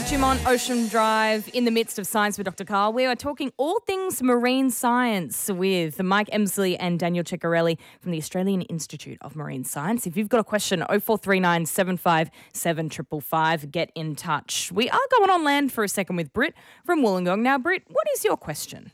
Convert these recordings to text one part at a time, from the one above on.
Dumont Ocean Drive in the midst of Science with Dr. Carl. We are talking all things marine science with Mike Emsley and Daniel Ceccarelli from the Australian Institute of Marine Science. If you've got a question, 0439 757 555, get in touch. We are going on land for a second with Britt from Wollongong. Now, Britt, what is your question?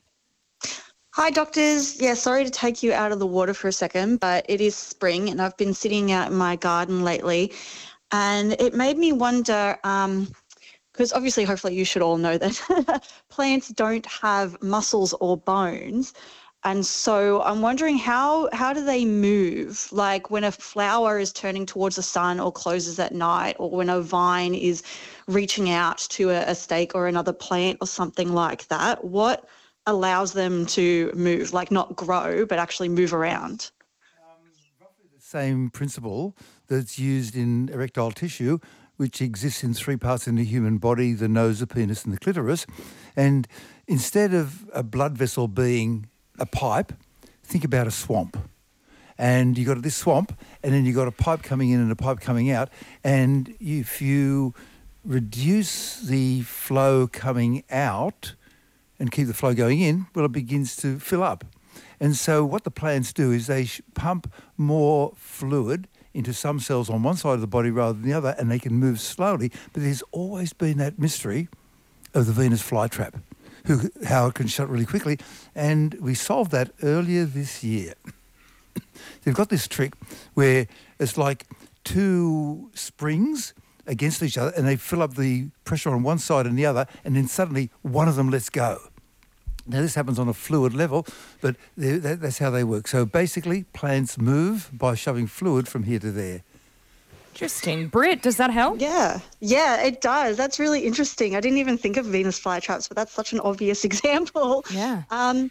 Hi, doctors. Yeah, sorry to take you out of the water for a second, but it is spring and I've been sitting out in my garden lately and it made me wonder, because obviously, hopefully you should all know that plants don't have muscles or bones. And so I'm wondering how do they move? Like when a flower is turning towards the sun or closes at night, or when a vine is reaching out to a stake or another plant or something like that, what allows them to move, like not grow, but actually move around? Roughly the same principle that's used in erectile tissue, which exists in three parts in the human body: the nose, the penis and the clitoris. And instead of a blood vessel being a pipe, think about a swamp. And you got this swamp, and then you got a pipe coming in and a pipe coming out. And if you reduce the flow coming out and keep the flow going in, well, it begins to fill up. And so what the plants do is they pump more fluid into some cells on one side of the body rather than the other, and they can move slowly. But there's always been that mystery of the Venus flytrap, how it can shut really quickly. And we solved that earlier this year. They've got this trick where it's like two springs against each other, and they fill up the pressure on one side and the other, and then suddenly one of them lets go. Now, this happens on a fluid level, but that's how they work. So basically, plants move by shoving fluid from here to there. Interesting. Britt, does that help? Yeah, it does. That's really interesting. I didn't even think of Venus flytraps, but that's such an obvious example. Yeah.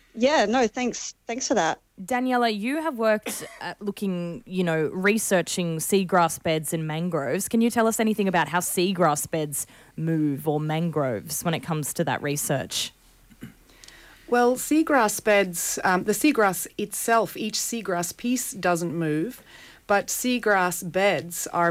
Thanks for that. Daniela, you have worked looking, researching seagrass beds and mangroves. Can you tell us anything about how seagrass beds move, or mangroves, when it comes to that research? Well, seagrass beds, the seagrass itself, each seagrass piece doesn't move, but seagrass beds are